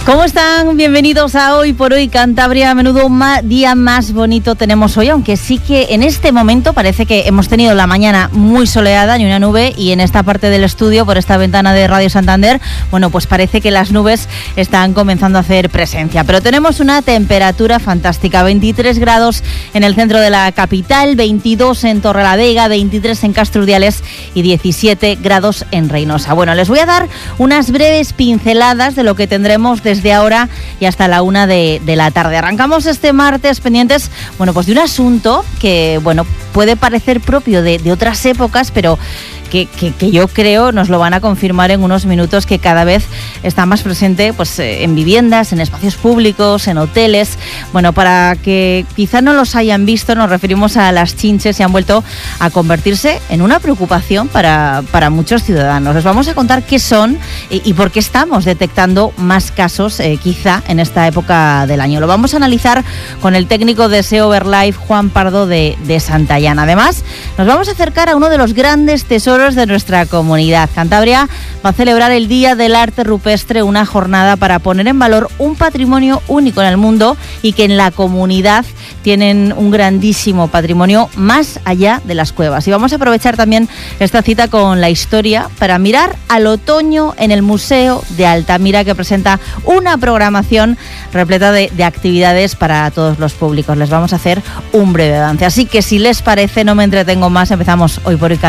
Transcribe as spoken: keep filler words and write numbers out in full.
¿Cómo están? Bienvenidos a Hoy por Hoy Cantabria. A menudo un día más bonito tenemos hoy, aunque sí que en este momento parece que hemos tenido la mañana muy soleada, ni una nube, y en esta parte del estudio, por esta ventana de Radio Santander, bueno, pues parece que las nubes están comenzando a hacer presencia. Pero tenemos una temperatura fantástica, veintitrés grados en el centro de la capital, veintidós en Torrelavega, veintitrés en Castro Urdiales y diecisiete grados en Reynosa. Bueno, les voy a dar unas breves pinceladas de lo que tendremos desde desde ahora y hasta la una de, de la tarde. Arrancamos este martes pendientes, bueno, pues de un asunto que, bueno, puede parecer propio de, de otras épocas, pero que, que, que yo creo nos lo van a confirmar en unos minutos, que cada vez está más presente pues en viviendas, en espacios públicos, en hoteles. Bueno, para que quizá no los hayan visto, nos referimos a las chinches, y han vuelto a convertirse en una preocupación para, para muchos ciudadanos. Les vamos a contar qué son y, y por qué estamos detectando más casos eh, quizá en esta época del año. Lo vamos a analizar con el técnico de S E O Verlife, Juan Pardo de, de Santallana. Además, nos vamos a acercar a uno de los grandes tesoros de nuestra comunidad. Cantabria va a celebrar el Día del Arte Rupestre, una jornada para poner en valor un patrimonio único en el mundo y que en la comunidad tienen un grandísimo patrimonio más allá de las cuevas. Y vamos a aprovechar también esta cita con la historia para mirar al otoño en el Museo de Altamira, que presenta una programación repleta de, de actividades para todos los públicos. Les vamos a hacer un breve avance. Así que si les parece, no me entretengo más, empezamos Hoy por Hoy.